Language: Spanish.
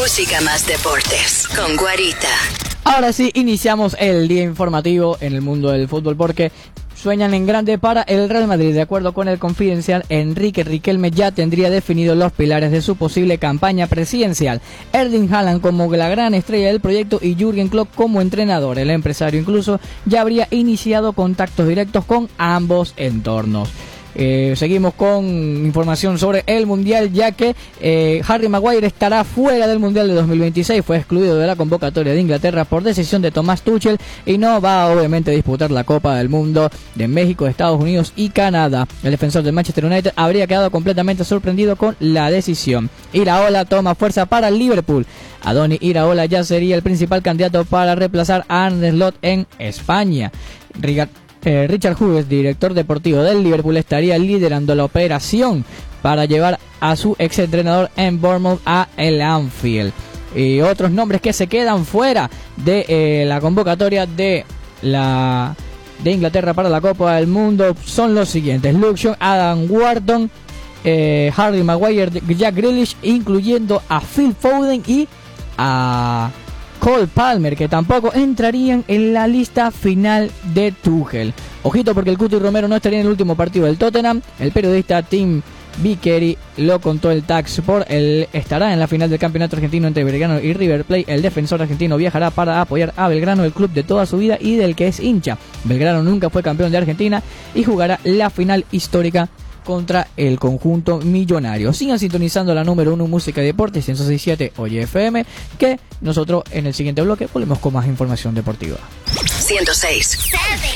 Música más deportes con Guarita. Ahora sí, iniciamos el día informativo en el mundo del fútbol porque sueñan en grande para el Real Madrid. De acuerdo con el Confidencial, Enrique Riquelme ya tendría definidos los pilares de su posible campaña presidencial. Erling Haaland como la gran estrella del proyecto y Jürgen Klopp como entrenador. El empresario incluso ya habría iniciado contactos directos con ambos entornos. Seguimos con información sobre el Mundial, ya que Harry Maguire estará fuera del Mundial de 2026. Fue excluido de la convocatoria de Inglaterra por decisión de Thomas Tuchel y no va obviamente a disputar la Copa del Mundo de México, Estados Unidos y Canadá. El defensor del Manchester United habría quedado completamente sorprendido con la decisión. Iraola toma fuerza para el Liverpool. Adoni Iraola ya sería el principal candidato para reemplazar a Arne Slot en España. Richard Hughes, director deportivo del Liverpool, estaría liderando la operación para llevar a su exentrenador en Bournemouth a el Anfield. Y otros nombres que se quedan fuera de la convocatoria de Inglaterra para la Copa del Mundo son los siguientes: Luke Shaw, Adam Wharton, Harry Maguire, Jack Grealish, incluyendo a Phil Foden y a Cole Palmer, que tampoco entrarían en la lista final de Tuchel. Ojito porque el Cuti Romero no estaría en el último partido del Tottenham. El periodista Tim Vickery lo contó el TAC Sport. Él estará en la final del campeonato argentino entre Belgrano y River Plate. El defensor argentino viajará para apoyar a Belgrano, el club de toda su vida y del que es hincha. Belgrano nunca fue campeón de Argentina y jugará la final histórica contra el conjunto millonario. Sigan sintonizando la número 1 Música y Deportes 106.7 Oye FM, que nosotros en el siguiente bloque volvemos con más información deportiva. 106.